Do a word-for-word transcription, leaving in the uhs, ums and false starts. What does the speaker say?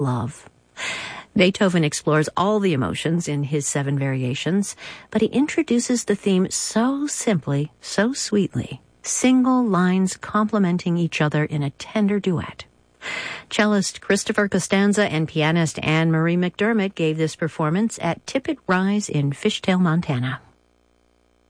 love. Beethoven explores all the emotions in his seven variations, but he introduces the theme so simply, so sweetly, single lines complementing each other in a tender duet. Cellist Christopher Costanza and pianist Anne-Marie McDermott gave this performance at Tippett Rise in Fishtail, Montana.